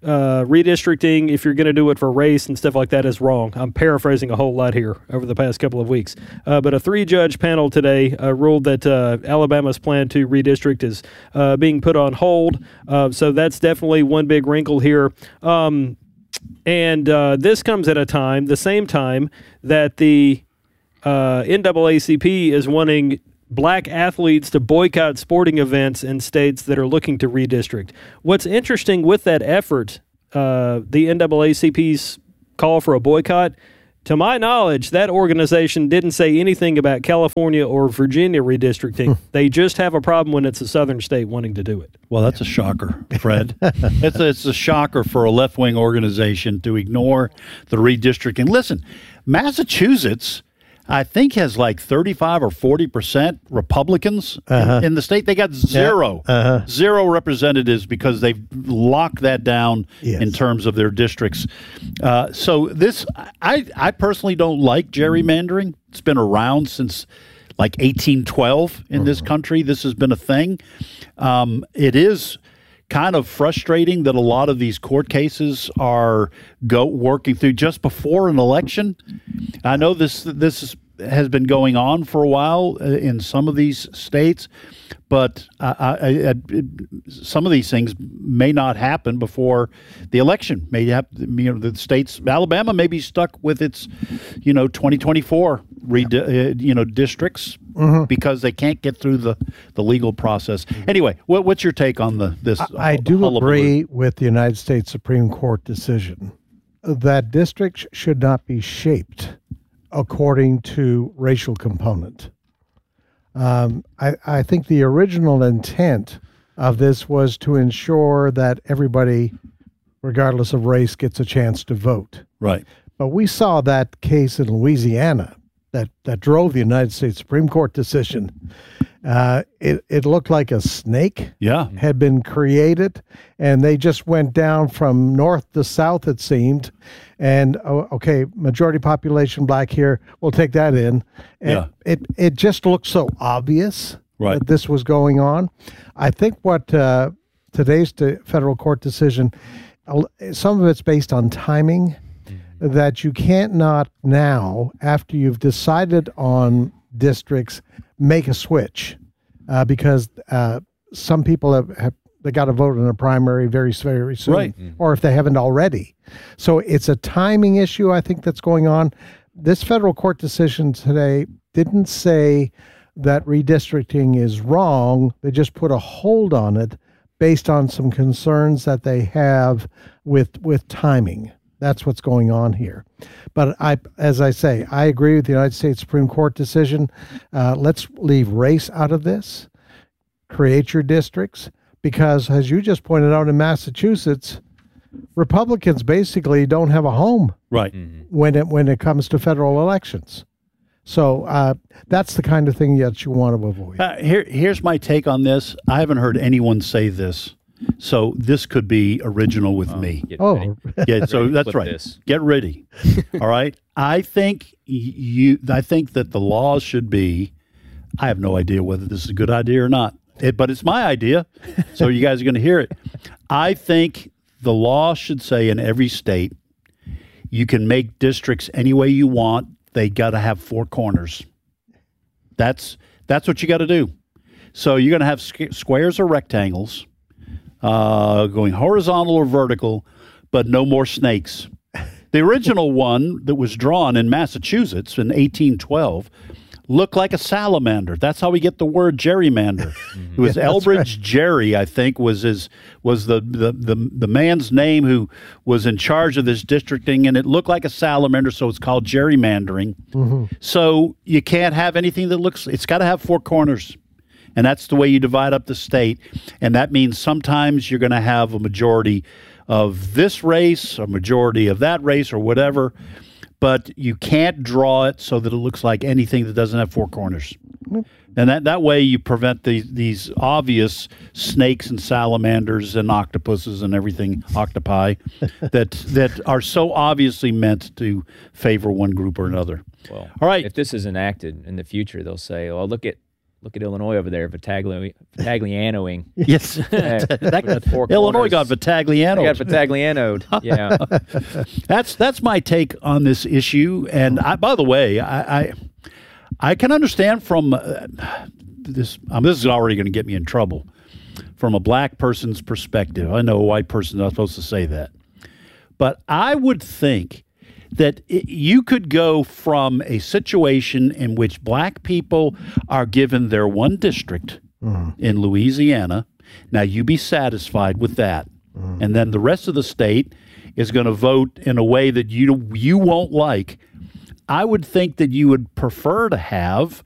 uh, redistricting, if you're going to do it for race and stuff like that, is wrong. I'm paraphrasing a whole lot here over the past couple of weeks. Uh, but a three-judge panel today uh, ruled that uh, Alabama's plan to redistrict is uh, being put on hold. Uh, so that's definitely one big wrinkle here. Um, and uh, this comes at a time, the same time, that the uh, N double A C P is wanting black athletes to boycott sporting events in states that are looking to redistrict. What's interesting with that effort, uh, the N double A C P's call for a boycott, to my knowledge, that organization didn't say anything about California or Virginia redistricting. They just have a problem when it's a southern state wanting to do it. Well, that's a shocker, Fred. it's, a, it's a shocker for a left-wing organization to ignore the redistricting. Listen, Massachusetts, I think, has like thirty-five or forty percent Republicans Uh-huh. in, in the state. They got zero, Yeah. Uh-huh. zero representatives because they've locked that down Yes. in terms of their districts. Uh, so this, I, I personally don't like gerrymandering. It's been around since like eighteen twelve in this country. This has been a thing. Um, it is kind of frustrating that a lot of these court cases are go working through just before an election. I know this this is, has been going on for a while uh, in some of these states, but I, I, I, it, some of these things may not happen before the election. May have, you know, the states. Alabama may be stuck with its, you know, twenty twenty-four re, uh, you know, districts Mhm. because they can't get through the, the legal process. Anyway, what, what's your take on the this? I, I do hullabaloo? agree with the United States Supreme Court decision that districts should not be shaped according to racial component. Um, I, I think the original intent of this was to ensure that everybody, regardless of race, gets a chance to vote. Right. But we saw that case in Louisiana that, that drove the United States Supreme Court decision. Uh, it, it looked like a snake Yeah. had been created, and they just went down from north to south, it seemed. And, oh, okay, majority population black here, we'll take that in. And Yeah. it, it just looked so obvious Right. that this was going on. I think what uh, today's de- federal court decision, uh, some of it's based on timing, that you can't not now, after you've decided on districts, make a switch uh, because uh, some people have, have they got to vote in a primary very, very soon, Right. or if they haven't already. So it's a timing issue, I think, that's going on. This federal court decision today didn't say that redistricting is wrong. They just put a hold on it based on some concerns that they have with with timing. That's what's going on here. But I, as I say, I agree with the United States Supreme Court decision. Uh, let's leave race out of this. Create your districts, because as you just pointed out in Massachusetts, Republicans basically don't have a home Right. when it when it comes to federal elections. So uh, that's the kind of thing that you want to avoid. Uh, here, here's my take on this. I haven't heard anyone say this, so this could be original with me. Get Oh, ready. Yeah, so Ready to that's flip right. this. Get ready. All right. I think y- you. I think that the law should be. I have no idea whether this is a good idea or not, it, but it's my idea, so you guys are going to hear it. I think the law should say in every state, you can make districts any way you want. They got to have four corners. That's that's what you got to do. So you're going to have squ- squares or rectangles, uh, going horizontal or vertical, but no more snakes. The original one that was drawn in Massachusetts in eighteen twelve looked like a salamander. That's how we get the word gerrymander. It was Yeah, that's Elbridge Gerry, I think, was his was the, the the the man's name who was in charge of this districting, and it looked like a salamander, so it's called gerrymandering. So you can't have anything that looks. It's got to have four corners. And that's the way you divide up the state. And that means sometimes you're going to have a majority of this race, a majority of that race, or whatever. But you can't draw it so that it looks like anything that doesn't have four corners. And that, that way you prevent the, these obvious snakes and salamanders and octopuses and everything, octopi, that that are so obviously meant to favor one group or another. Well, All right. if this is enacted in the future, they'll say, "Well, look at Look at Illinois over there, Vitagli- Vitaglianoing. Yes, Uh, that got, four Illinois corners. got Vitagliano. They got Vitaglianoed. Yeah. That's that's my take on this issue. And I, by the way, I I, I can understand from uh, this. Um, this is already going to get me in trouble. From a black person's perspective, I know a white person's not supposed to say that, but I would think that it, you could go from a situation in which black people are given their one district mm. in Louisiana. Now, you be satisfied with that. Mm. And then the rest of the state is going to vote in a way that you you won't like. I would think that you would prefer to have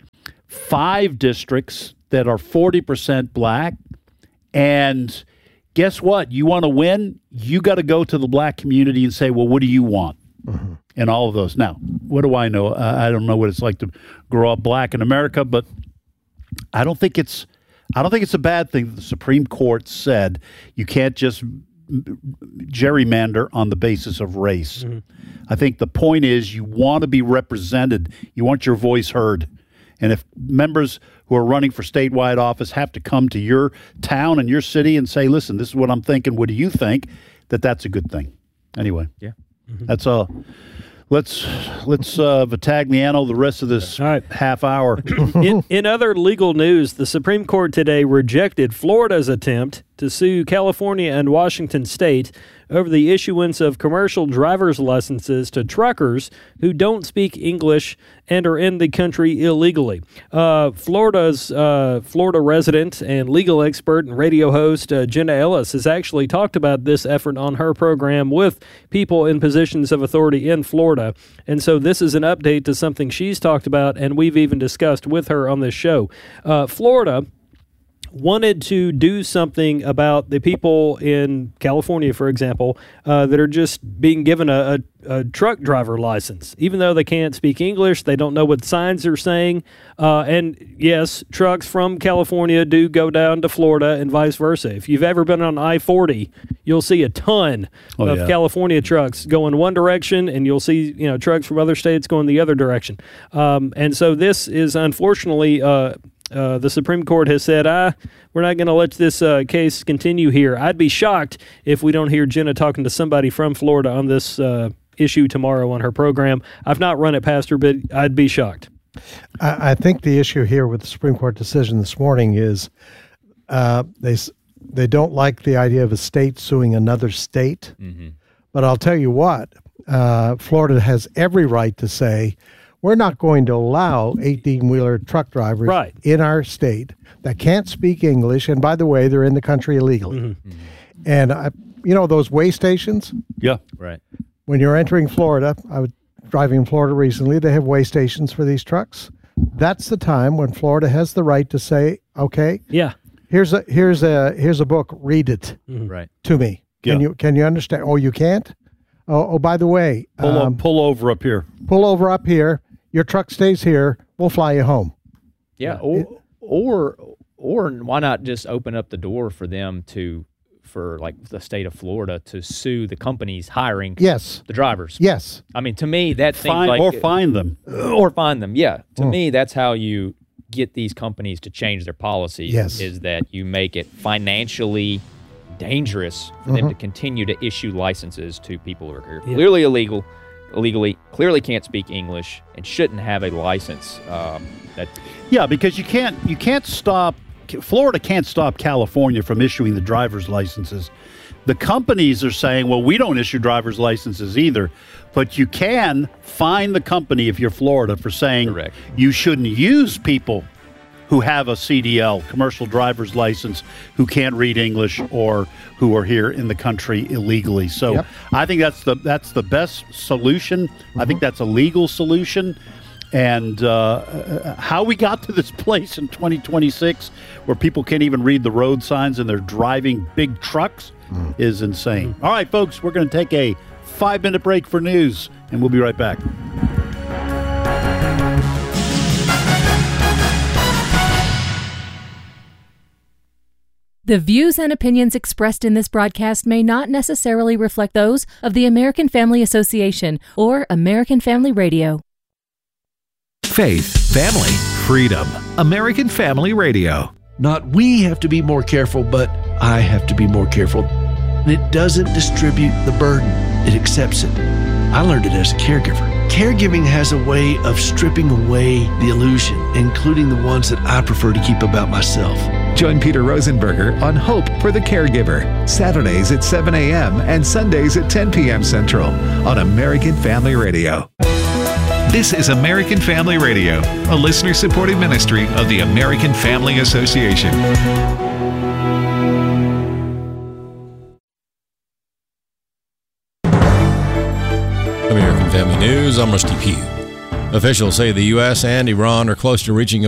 five districts that are forty percent black. And guess what? You want to win? You got to go to the black community and say, well, what do you want? Mm-hmm. And all of those. Now, what do I know? Uh, I don't know what it's like to grow up black in America, but I don't think it's I don't think it's a bad thing that the Supreme Court said you can't just gerrymander on the basis of race. Mm-hmm. I think the point is you want to be represented. You want your voice heard. And if members who are running for statewide office have to come to your town and your city and say, listen, this is what I'm thinking, what do you think, that that's a good thing. Anyway, yeah, mm-hmm. that's all. Let's let's uh, Vitagliano the rest of this right. half hour. in, in other legal news, the Supreme Court today rejected Florida's attempt to sue California and Washington State over the issuance of commercial driver's licenses to truckers who don't speak English and are in the country illegally. Uh, Florida's uh, Florida resident and legal expert and radio host uh, Jenna Ellis has actually talked about this effort on her program with people in positions of authority in Florida. And so this is an update to something she's talked about and we've even discussed with her on this show. Uh, Florida wanted to do something about the people in California, for example, uh, that are just being given a, a, a truck driver license. Even though they can't speak English, they don't know what signs are saying. Uh, and yes, trucks from California do go down to Florida and vice versa. If you've ever been on I forty, you'll see a ton oh, of yeah. California trucks going one direction, and you'll see you know trucks from other states going the other direction. Um, and so this is unfortunately... Uh, Uh, the Supreme Court has said, ah, we're not going to let this uh, case continue here. I'd be shocked if we don't hear Jenna talking to somebody from Florida on this uh, issue tomorrow on her program. I've not run it past her, but I'd be shocked. I, I think the issue here with the Supreme Court decision this morning is uh, they they don't like the idea of a state suing another state. Mm-hmm. But I'll tell you what, uh, Florida has every right to say, we're not going to allow eighteen-wheeler truck drivers right. in our state that can't speak English. And by the way, they're in the country illegally. Mm-hmm. Mm-hmm. And, I, you know, those way stations? Yeah. Right. When you're entering Florida, I was driving in Florida recently, they have way stations for these trucks. That's the time when Florida has the right to say, okay, yeah, here's a here's a here's a book, read it mm-hmm. right. to me. Can yeah. you can you understand? Oh, you can't? Oh, oh by the way, pull, um, up, pull over up here. Pull over up here. Your truck stays here. We'll fly you home. Yeah, or or or why not just open up the door for them to, for like the state of Florida to sue the companies hiring yes. the drivers? Yes. I mean, to me that seems fine, like or find them or find them. Yeah, to mm. me that's how you get these companies to change their policies. Yes. Is that you make it financially dangerous for mm-hmm. them to continue to issue licenses to people who are here yeah. clearly illegal. illegally, clearly can't speak English, and shouldn't have a license. Um, that yeah, because you can't you can't stop Florida can't stop California from issuing the driver's licenses. The companies are saying, well, we don't issue driver's licenses either, but you can fine the company if you're Florida for saying Correct. You shouldn't use people who have a C D L, commercial driver's license, who can't read English or who are here in the country illegally. So yep. I think that's the that's the best solution. Mm-hmm. I think that's a legal solution. And uh, how we got to this place in twenty twenty-six where people can't even read the road signs and they're driving big trucks mm. is insane. Mm. All right, folks, we're going to take a five-minute break for news, and we'll be right back. The views and opinions expressed in this broadcast may not necessarily reflect those of the American Family Association or American Family Radio. Faith, family, freedom. American Family Radio. Not we have to be more careful, but I have to be more careful. And it doesn't distribute the burden, it accepts it. I learned it as a caregiver. Caregiving has a way of stripping away the illusion, including the ones that I prefer to keep about myself. Join Peter Rosenberger on Hope for the Caregiver, Saturdays at seven a.m. and Sundays at ten p.m. Central on American Family Radio. This is American Family Radio, a listener-supported ministry of the American Family Association. American Family News, I'm Rusty Pugh. Officials say the U S and Iran are close to reaching a